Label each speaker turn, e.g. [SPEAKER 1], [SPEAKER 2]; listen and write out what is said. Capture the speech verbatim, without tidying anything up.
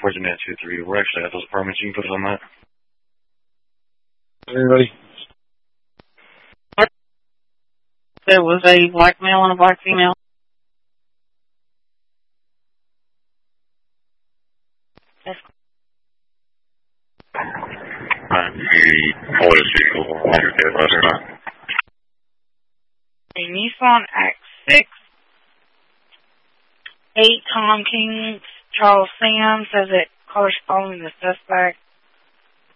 [SPEAKER 1] four zero two three. We're actually at those apartments. You can put it on that.
[SPEAKER 2] Everybody.
[SPEAKER 3] There was a black male and a black female. That's
[SPEAKER 1] Alright, the oldest vehicle, one hundred K left or not?
[SPEAKER 3] a Nissan X six, eight Tom King, Charles Sam says it cars following the suspect.